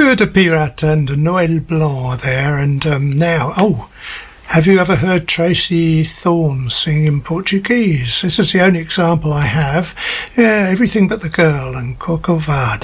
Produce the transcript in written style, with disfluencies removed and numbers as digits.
Feu de Pirate and Noel Blanc there, and now, have you ever heard Tracy Thorn sing in Portuguese? This is the only example I have. Yeah, Everything But the Girl and Corcovado.